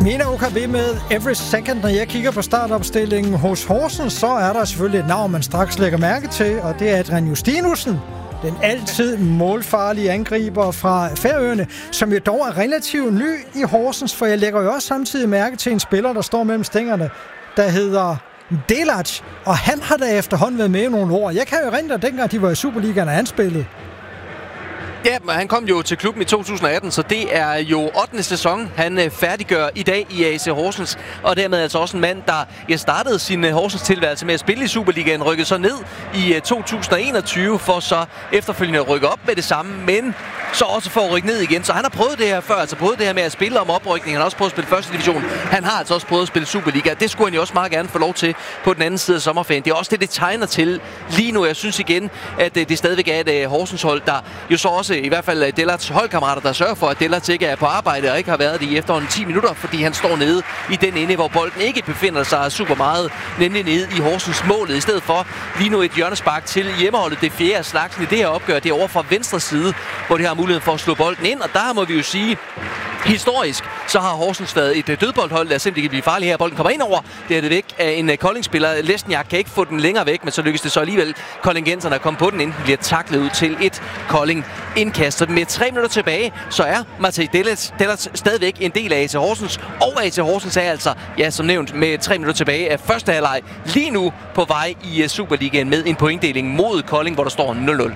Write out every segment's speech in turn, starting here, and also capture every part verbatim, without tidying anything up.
Mina O K B med Every Second. Når jeg kigger på startopstillingen hos Horsens, så er der selvfølgelig et navn, man straks lægger mærke til, og det er Adrian Justinussen. Den altid målfarlige angriber fra Færøerne, som jo dog er relativt ny i Horsens, for jeg lægger jo også samtidig mærke til en spiller, der står mellem stængerne, der hedder Delac, og han har da efterhånden været med i nogle år. Jeg kan jo rente, dengang de var i Superligaen, og han spillede. Ja, men han kom jo til klubben i to tusind atten, så det er jo ottende sæson, han øh, færdiggør i dag i A C Horsens. Og dermed altså også en mand, der ja, startede sin øh, Horsens tilværelse med at spille i Superligaen, rykkede så ned i øh, to tusind enogtyve, for så efterfølgende at rykke op med det samme, men så også for at rykke ned igen. Så han har prøvet det her før, altså prøvet det her med at spille om oprykning. Han har også prøvet at spille første division. Han har altså også prøvet at spille Superliga. Det skulle han jo også meget gerne få lov til på den anden side af sommerferien. Det er også det, det tegner til lige nu. Jeg synes igen, at øh, det stadigvæk er et øh, Horsens hold, der jo så også i hvert fald Dellarts holdkammerater, der sørger for, at Dellarts ikke er på arbejde og ikke har været det i efterhånden ti minutter, fordi han står nede i den ende, hvor bolden ikke befinder sig super meget, nemlig nede i Horsens målet. I stedet for lige nu et hjørnespark til hjemmeholdet, det fjerde slagsen i det her opgør. Det er over fra venstre side, hvor de har muligheden for at slå bolden ind, og der må vi jo sige, historisk, så har Horsens været et dødboldhold, der simpelthen kan blive farlig her. Bolden kommer ind over, det er det væk af en Kolding-spiller. Lesniak kan ikke få den længere væk, men så lykkes det så alligevel koldingenserne at komme på den, inden den bliver taklet ud til et Kolding-indkast. Med tre minutter tilbage, så er Matej Delac stadigvæk en del af A C Horsens, og A C Horsens er altså, ja, som nævnt, med tre minutter tilbage af første halvleg lige nu på vej i Superligaen med en pointdeling mod Kolding, hvor der står nul nul.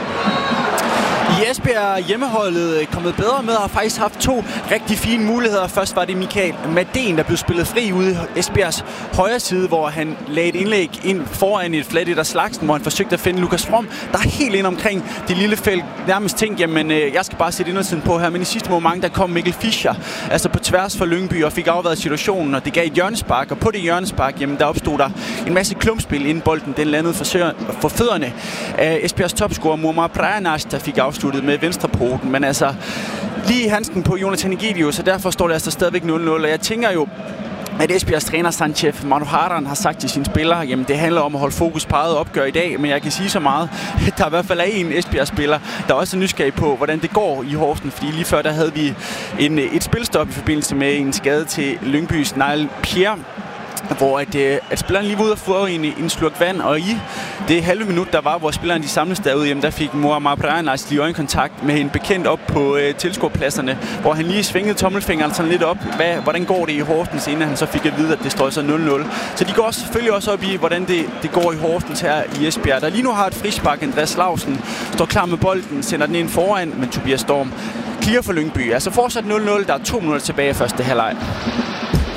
I Esbjerg hjemmeholdet kommet bedre med og har faktisk haft to rigtig fine muligheder. Først var det Michael Madén, der blev spillet fri ude i Esbjergs højre side, hvor han lagde et indlæg ind foran et flat af Slagsen, hvor han forsøgte at finde Lukas From, der er helt ind omkring det lille felt. Nærmest tænkte, jamen jeg skal bare sætte indersiden på her, men i sidste moment, der kom Mikkel Fischer, altså på tværs for Lyngby, og fik afværet situationen, og det gav et hjørnespark, og på det hjørnespark, jamen der opstod der en masse klumpspil, inden bolden den landede for, sø- for fødderne af Esbjergs topscorer Muammar Prajanas, der fik afsluttet med venstrepoten, men altså lige i handsken på Jonathan Egidio, så derfor står det altså stadigvæk nul nul, og jeg tænker jo, at Esbjergs træner Sanchez Manoharan har sagt til sine spillere, jamen det handler om at holde fokus på eget opgør i dag, men jeg kan sige så meget, at der i hvert fald er en Esbjerg-spiller, der også er nysgerrig på, hvordan det går i Horsens, fordi lige før der havde vi en, et spilstop i forbindelse med en skade til Lyngbys Niall Pierre, hvor at, at spilleren lige var ude og få en, en slurk vand, og i det halve minut, der var, hvor spilleren de samles derude, jamen, der fik Muammar Prajanas lige øjenkontakt med en bekendt op på øh, tilskuerpladserne, hvor han lige svingede tommelfingeren sådan lidt op, hvad, hvordan går det i Horsens, inden han så fik at vide, at det står så nul nul. Så de går også, selvfølgelig også op i, hvordan det, det går i Horsens her i Esbjerg, der lige nu har et frispark. Andreas Lausen står klar med bolden, sender den ind foran, men Tobias Storm clear for Lyngby. Altså fortsat nul nul, der er to minutter tilbage i første halvleg.